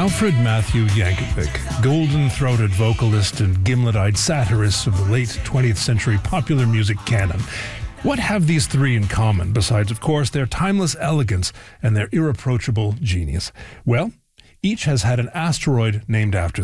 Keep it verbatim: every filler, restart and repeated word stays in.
Alfred Matthew Yankovic, golden-throated vocalist and gimlet-eyed satirist of the late twentieth century popular music canon. What have these three in common, besides, of course, their timeless elegance and their irreproachable genius? Well, each has had an asteroid named after